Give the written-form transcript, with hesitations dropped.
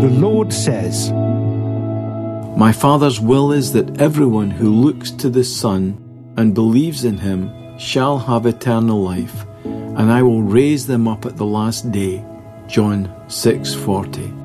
The Lord says, My Father's will is that everyone who looks to the Son and believes in him shall have eternal life, and I will raise them up at the last day. John 6:40.